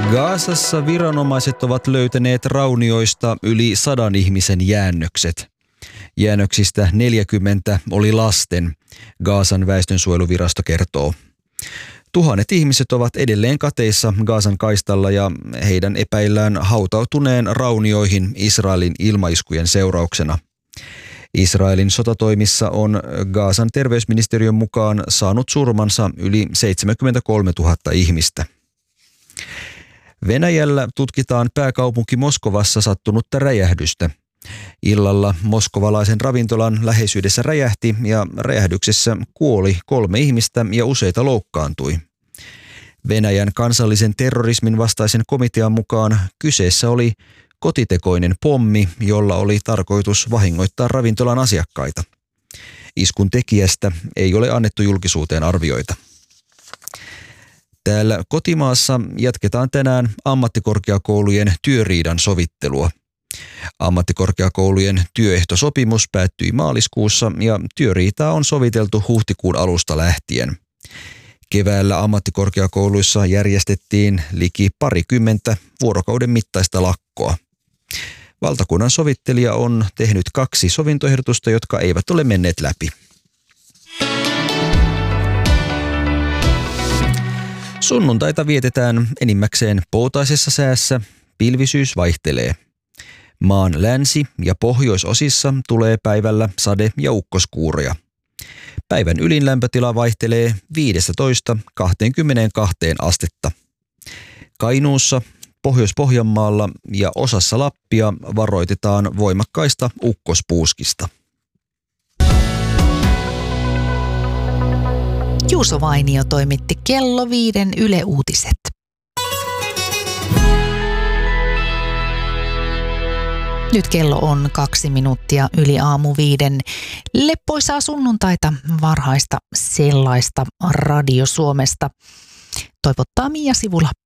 Gazassa viranomaiset ovat löytäneet raunioista yli 100 ihmisen jäännökset. Jäännöksistä 40 oli lasten, Gazan väestönsuojeluvirasto kertoo. Tuhannet ihmiset ovat edelleen kateissa Gazan kaistalla ja heidän epäillään hautautuneen raunioihin Israelin ilmaiskujen seurauksena. Israelin sotatoimissa on Gazan terveysministeriön mukaan saanut surmansa yli 73 000 ihmistä. Venäjällä tutkitaan pääkaupunki Moskovassa sattunutta räjähdystä. Illalla moskovalaisen ravintolan läheisyydessä räjähti ja räjähdyksessä kuoli 3 ihmistä ja useita loukkaantui. Venäjän kansallisen terrorismin vastaisen komitean mukaan kyseessä oli kotitekoinen pommi, jolla oli tarkoitus vahingoittaa ravintolan asiakkaita. Iskun tekijästä ei ole annettu julkisuuteen arvioita. Täällä kotimaassa jatketaan tänään ammattikorkeakoulujen työriidan sovittelua. Ammattikorkeakoulujen työehtosopimus päättyi maaliskuussa ja työriitaa on soviteltu huhtikuun alusta lähtien. Keväällä ammattikorkeakouluissa järjestettiin liki 20 vuorokauden mittaista lakkoa. Valtakunnan sovittelija on tehnyt 2 sovintoehdotusta, jotka eivät ole menneet läpi. Sunnuntaita vietetään enimmäkseen poutaisessa säässä, pilvisyys vaihtelee. Maan länsi- ja pohjoisosissa tulee päivällä sade- ja ukkoskuuroja. Päivän ylin lämpötila vaihtelee 15–22 astetta. Kainuussa, Pohjois-Pohjanmaalla ja osassa Lappia varoitetaan voimakkaista ukkospuuskista. Juuso Vainio toimitti kello 5 Yle Uutiset. Nyt kello on 2 minuuttia yli aamu 5. Leppoisaa sunnuntaita, varhaista sellaista Radio Suomesta. Toivottaa Mia Sivula.